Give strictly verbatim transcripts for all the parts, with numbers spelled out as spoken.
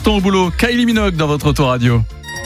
Ton boulot, Kylie Minogue dans votre autoradio.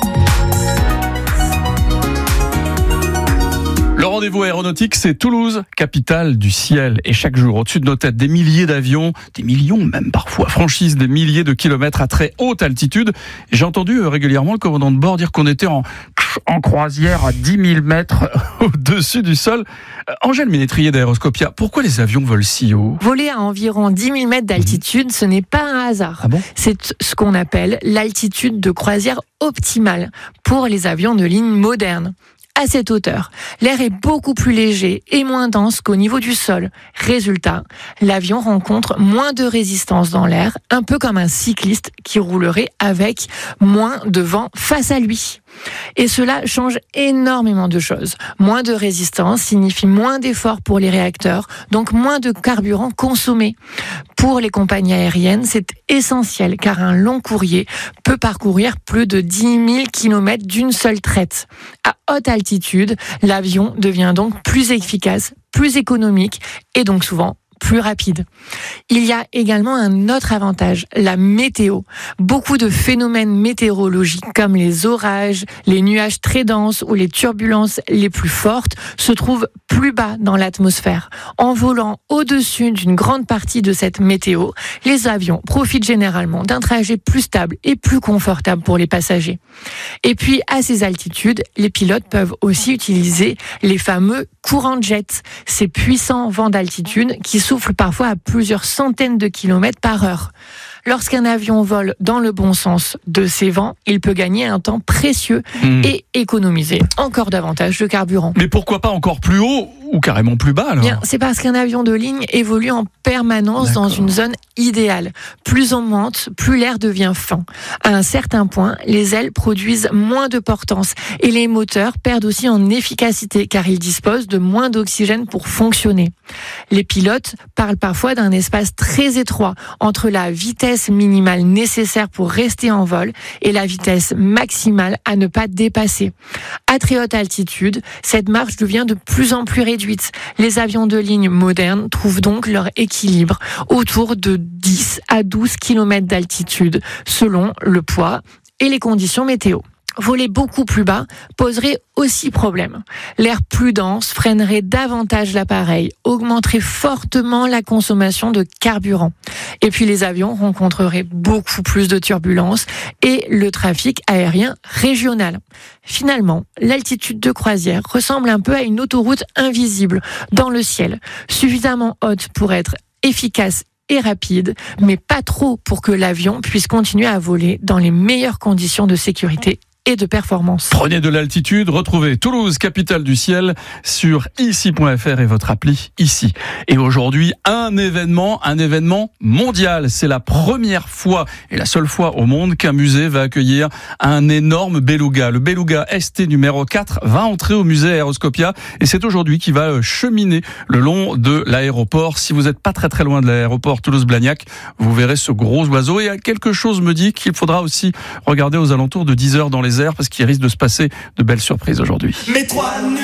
Le rendez-vous aéronautique, c'est Toulouse, capitale du ciel. Et chaque jour, au-dessus de nos têtes, des milliers d'avions, des millions même parfois, franchissent des milliers de kilomètres à très haute altitude. Et j'ai entendu régulièrement le commandant de bord dire qu'on était en, en croisière à dix mille mètres au-dessus du sol. Angèle Ménétrier d'Aéroscopia, pourquoi les avions volent si haut ? Voler à environ dix mille mètres d'altitude, ce n'est pas un hasard. Ah bon ? C'est ce qu'on appelle l'altitude de croisière optimale pour les avions de ligne modernes. À cette hauteur, l'air est beaucoup plus léger et moins dense qu'au niveau du sol. Résultat, l'avion rencontre moins de résistance dans l'air, un peu comme un cycliste qui roulerait avec moins de vent face à lui. Et cela change énormément de choses. Moins de résistance signifie moins d'efforts pour les réacteurs, donc moins de carburant consommé. Pour les compagnies aériennes, c'est essentiel car un long courrier peut parcourir plus de dix mille kilomètres d'une seule traite. À haute altitude, l'avion devient donc plus efficace, plus économique et donc souvent plus rapide. Il y a également un autre avantage, la météo. Beaucoup de phénomènes météorologiques comme les orages, les nuages très denses ou les turbulences les plus fortes se trouvent plus bas dans l'atmosphère. En volant au-dessus d'une grande partie de cette météo, les avions profitent généralement d'un trajet plus stable et plus confortable pour les passagers. Et puis, à ces altitudes, les pilotes peuvent aussi utiliser les fameux courants de jet, ces puissants vents d'altitude qui souffle parfois à plusieurs centaines de kilomètres par heure. Lorsqu'un avion vole dans le bon sens de ces vents, il peut gagner un temps précieux mmh. et économiser encore davantage de carburant. Mais pourquoi pas encore plus haut ou carrément plus bas alors ? Bien, c'est parce qu'un avion de ligne évolue en permanence D'accord. dans une zone idéale. Plus on monte, plus l'air devient fin. À un certain point, les ailes produisent moins de portance et les moteurs perdent aussi en efficacité car ils disposent de moins d'oxygène pour fonctionner. Les pilotes parlent parfois d'un espace très étroit entre la vitesse minimale nécessaire pour rester en vol et la vitesse maximale à ne pas dépasser. À très haute altitude, cette marge devient de plus en plus réduite. Les avions de ligne modernes trouvent donc leur équilibre autour de dix à douze kilomètres d'altitude selon le poids et les conditions météo. Voler beaucoup plus bas poserait aussi problème. L'air plus dense freinerait davantage l'appareil, augmenterait fortement la consommation de carburant. Et puis les avions rencontreraient beaucoup plus de turbulences et le trafic aérien régional. Finalement, l'altitude de croisière ressemble un peu à une autoroute invisible dans le ciel, suffisamment haute pour être efficace et rapide, mais pas trop pour que l'avion puisse continuer à voler dans les meilleures conditions de sécurité et de performance. Prenez de l'altitude, retrouvez Toulouse, capitale du ciel, sur ici point f r et votre appli ici. Et aujourd'hui, un événement, un événement mondial. C'est la première fois et la seule fois au monde qu'un musée va accueillir un énorme beluga. Le beluga S T numéro quatre va entrer au musée Aéroscopia et c'est aujourd'hui qu'il va cheminer le long de l'aéroport. Si vous n'êtes pas très très loin de l'aéroport Toulouse-Blagnac, vous verrez ce gros oiseau. Et quelque chose me dit qu'il faudra aussi regarder aux alentours de dix heures dans les airs parce qu'il risque de se passer de belles surprises aujourd'hui.